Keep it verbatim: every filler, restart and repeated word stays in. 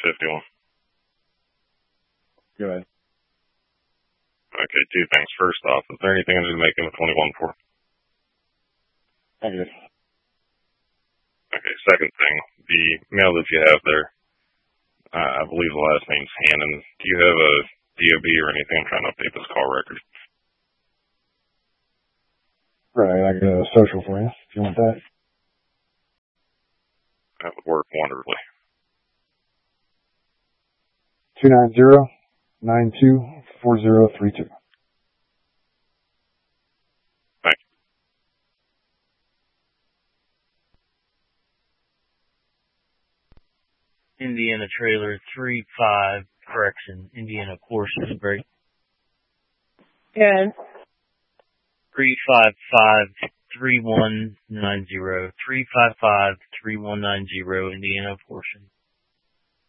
fifty-one. Go ahead. Okay, two things. First off, is there anything I need to make him a twenty-one for? Negative. Okay, second thing, the mail that you have there, uh, I believe the last name's Hannon. Do you have a D O B or anything? I'm trying to update this call record. Right, I got a social for you, if you want that. That would work wonderfully. two nine zero, nine two four zero three two. Thank you. Indiana trailer three five, correction, Indiana Porsche break. Good. three five five three one nine zero. three five five three one nine zero, Indiana Porsche.